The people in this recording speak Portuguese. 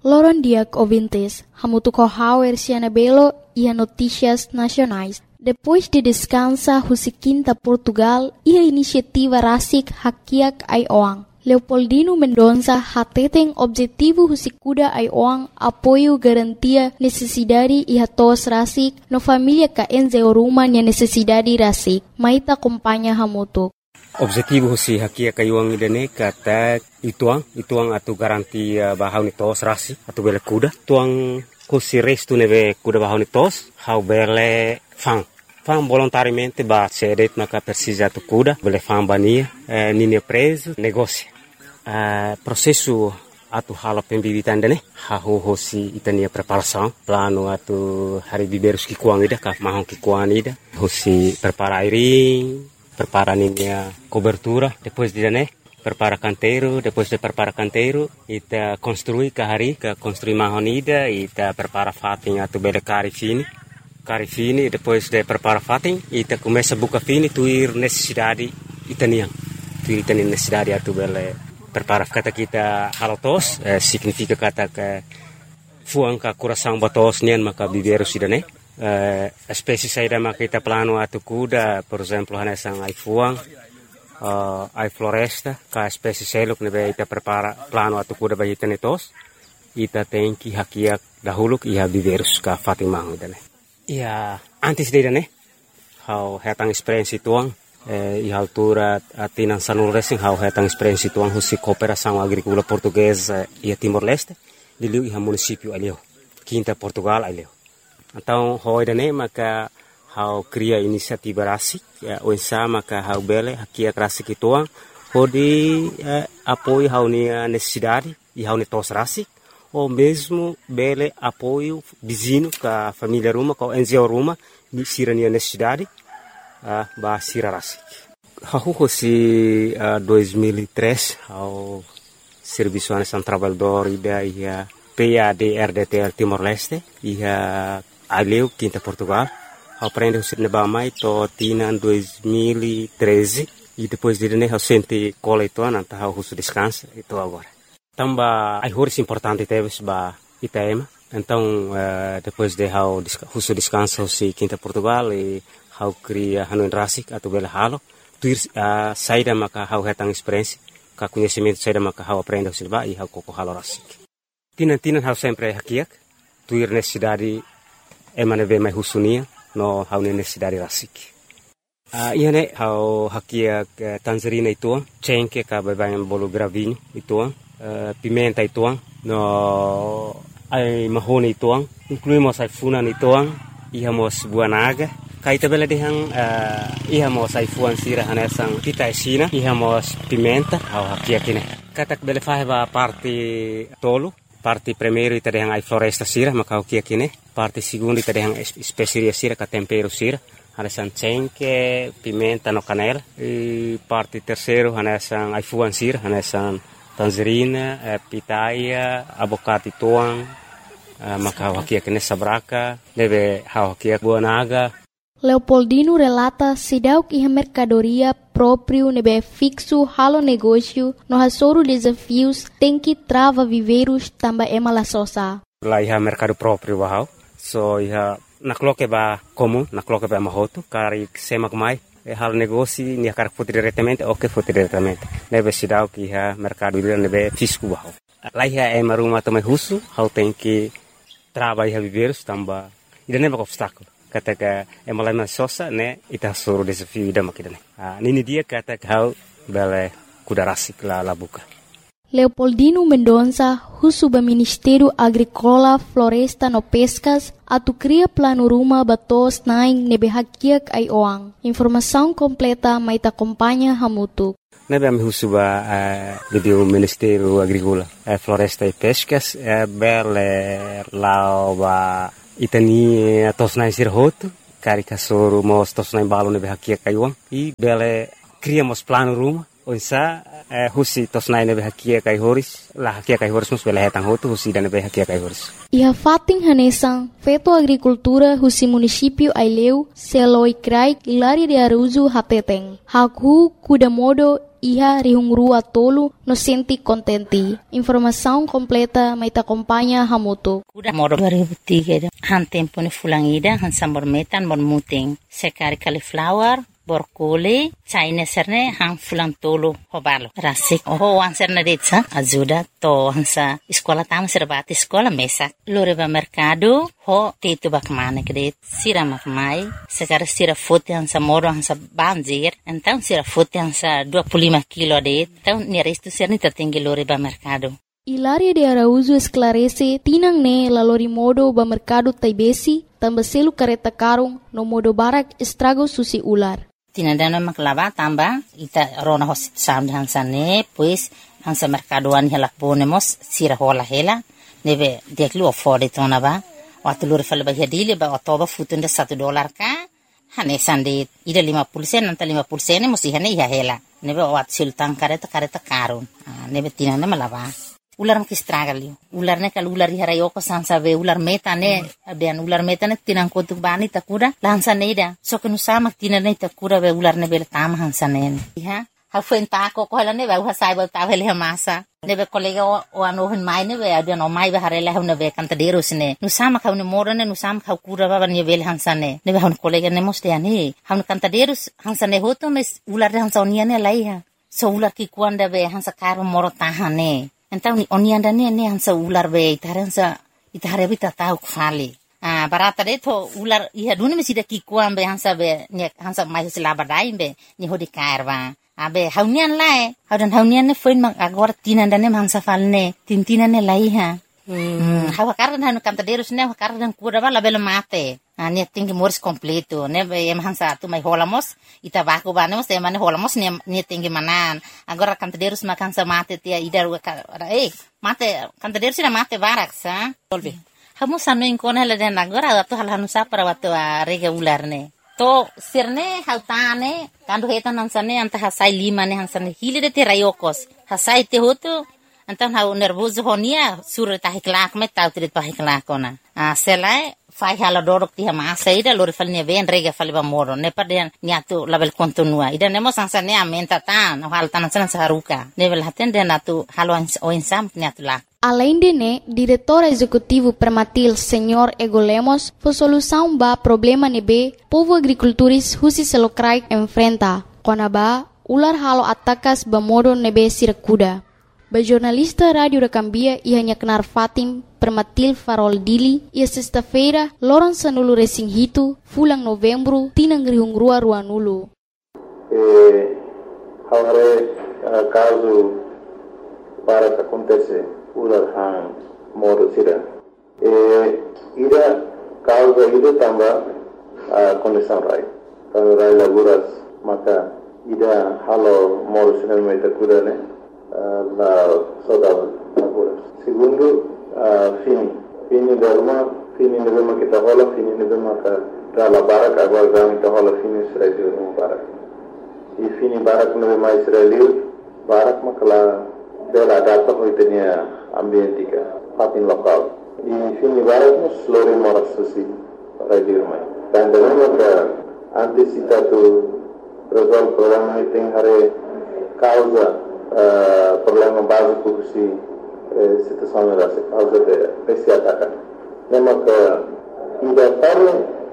Loron Diak ouvintes, hamutu kohauer siana belo e notícias nacionais. Depois de descansa husikinta Portugal e a iniciativa Rasik Hakiak ai Oang. Leopoldino Mendonça hateten objetivo husikuda ai Oang apoio garantia necessidade e hatos Rasik no família ka enze rumah nya necessidade Rasik. Maita acompanha hamutu. Objetivo husi hakia kayuang idane kata ituang atu garantia bahau ni tos rasi atu bele kuda tuang husi restu neve kuda bahau ni tos hau bele fang volontariamente ba sedet maka persija tu kuda bele fang bania nini preso negócio processo atu hala pembibitan dane hau husi itania preparação plano atu hari biberus ki kuang ida ka mahong ki kuang ida husi prepara airing prepara a cobertura, depois de prepara canteiro, depois de prepara canteiro, ita construi construi mahonida, ita prepara fatin atu bele cari fini, depois de prepara fatin, ita começa buka fini, tuir necessidade itanian, necessidade atu bele prepara kata kita halotos, significa kata que fuang ka coração batos nian maka biberu sidane. Espécie saída makita plano atu kuda, por exemplo, hanesang ai fuang, ai floresta, ka espécie seluk nebe ita prepara plano atu kuda bagi tenetos, ita tenki hakiak dahuluk iha biverus ka fatimang idane. Ia antes de idane, hau hetang experiência tuang, iha altura atinan sanul racing hau hetang experiência tuang husi cooperação agrícola portuguesa ia Timor-Leste, diliu iha município alio, Quinta Portugal alio. Então, hoje né, maka hau cria inisiativa rasik, o insama maka hau bele hakia rasik ituang, hodi apoio hau nia necessidade e hau tos rasik, ou mesmo bele apoio vizinho ka família ruma, ka NGO ruma, ni sira nia necessidade, ba sira rasik. Hau hosi 2003 hau serviço anesan trabalhador ida ia PADRDTL Timor-Leste, ia aleu Quinta Portugal, aprende o cinema mai to tina 2013 e depois de né eu senti cola ito anta hau husu descansa ito agora. Tamba ai horis importante teves ba Itaema, então depois de hau husu descansa husi Quinta Portugal e hau cria hanuin rasik atu bela halo, tuir saída maka hau hetang experiência, ka conhecimento saída maka hau aprende o cinema e hau koko halo rasik. Tinan hau sempre hakiak, tuir necessidade emane ve mai husunia no hau necessidade rasik. Iane hau hakiak tangerina ituang, cengke ka bebangan bolu gravinho ituang, pimenta ituang, no ai mahoni ituang, incluímos ai funan ituang, ihamos buah naga, kaita bela dihang ihamos ai fuan sira hanesang pita esina, ihamos pimenta hau hakiak ine. Katak bele faheba parte tolu, parte primeiro ita dehang ai floresta sira maka kia kine, parte segundo ita dehang especiaria sira ka tempero sira, hanesan cengke, pimenta no canela, e parte terceiro hanesan ai fuan sira, hanesan tangerina, pitaya, abocate tuang, maka kia kine sabraka, deve kia buah naga. Leopoldino relata sidauk iha mercadoria próprio nebe fixo halo negócio no hasoro desafios tem que trava viveiros tamba ema la sosa. Lá iha mercado próprio bahau, so iha nakloke ba comum, nakloke ba mahoto, kari semak mai, halo negócio ni akar foto diretamente, foto diretamente. Nebe sidauk iha mercado nebe fisco bahau. Lá iha ema rumah tomai husu, hau tem que trava iha viveiros tamba, ida neba obstáculo. Kata ka emalai sosa ne ita suru desafio ida makidane. Nini dia kata hau bele kuda rasik la buka. Leopoldino Mendonça, husuba Ministério Agrícola, Floresta no Pescas, atu cria plano rumah batos naing nebe hakiak ai oang. Informação completa maita acompanha hamutu. Nebe ami husuba video Ministério Agrícola, Floresta e Pescas, bele lao ba itani tosnai sirhoto, cari kasoro mos tosnai balo nebe hakia kaiuang, e bele criamos plano rumah, onsa husi tosnai nebe hakia kai horis la hakia kai horis mus bela hetang hotu husi dan nebe hakia kai horis. Ia fating hanesang Feto Agricultura husi município Aileu Seloi Krai Ilari de Aruzu Hateteng. Haku kuda modo iha rihungrua tolu no senti contenti. Informação completa mai ta acompanha Hamuto. Kuda modo 2003 han tempo ni fulangida han sambor metan bon muting. Sekari cauliflower borkole China serne hang fulang tolo hobalo rasik ho wan serne detsa ajuda to hansa sekolah tam serbati sekolah mesak loreba mercado ho tetu bakmane kede sira makmai sekarang sira fote hansa moro hansa banjir então sira fote hansa 25 kilo det então ni resto serni tertinggi loreba mercado. Hilaria de Araújo esclarece tinang ne lalori modo ba mercado taibesi tambaselu kareta karung no modo barak estrago susi ular. Tinadana maklava tamba ita rona hosit sound hansane pues hansa mercadoan hela ponemos sira hola hela neve deklu afford tona ba watulur falba hedile ba todo futunda $1 ka hanesande ida 50% anta 50% musi hane ya hela neve wat sultan kareta karun neve tinana malava ular makistragali ular ne kal ular hara yoko sansa ve ular metane abian ular metane tinang kotuk bani takuda lansa neida so kenu sama tinane takuda ve ular ne bel tam hansanen ha ha fenta ko ko ne ve hasai ba ta vele masa ne ve kolega o ano hin mai ne ve abian o mai ve harela hune ve kanta deros ne nu sama khaune morane nu sama kha kura ba ne vel hansane ne ve hun kolega ne moste ani hun kanta deros hansane hoto mes ular hansa oniane laiha so ular ki kuanda ve hansa karo moro tahane. Então onianda ne hansa ular be itare bita tau kfali barata de to ular iha duni mesida ki kuam be hansa be ne hansa mai sila badai be ni hodi karwa abe haunian lai haunian ne foin mang agora tinanda ne hansa falne tintina ne lai ha hawa kardan hanu kanta derus ne kardan kura bala bela mate ne tinggi moris completo ne em hansa tu mai holamos ita baku banemos e mane holamos ne tinggi manan agora kanta derus makan sa mate tia idar mate kanta derus na mate barak sa tolbe hamu sanu inkon hele den agora tu hal hanu sa para watu rega ular ne to sirne hautane kandu hetan hansane anta hasai lima ne hansane hile de te rayokos hasai te hotu antan hau nervoso honia sura tahiklak me tau trit pahiklak kona selai fai hala dorok ti hama saida lori falne ven rega falba moro ne paden niatu label kontinua ida nemo sansane amenta tan hal tan san saruka level haten den atu halon oinsam niatu la. Além de ne, diretor executivo Permatil Senhor Ego Lemos, foi solução ba problema nebe povo agricultores husi selokrai enfrenta. Konaba ular halo atakas ba modo nebe sirakuda. Ba jornalista Rádio da Cambia ia nyaknar Fatim Permatil Farol Dili ia sexta-feira loron sanulu resing hitu fulang novembro tinang rihungrua ruanulu. Haware caso para que acontece ular hang modo sira. Ida causa ida tamba condição rai. Kalau rai laguras maka ida halo modo sira meta kudane la saudade laguras. Segundo fini derma kita hola fini derma ka la barak agora vamos kita hola fini Israel no barak. E fini barak no mais Israel barak makala bela data hoitenia ambientika fatin lokal. E fini barak no slori moras susi Israel mai. Dan derma ka antisipatu resolve problema tem hare causa problema básico si situação da causa de esse ataque. Lembra que ainda para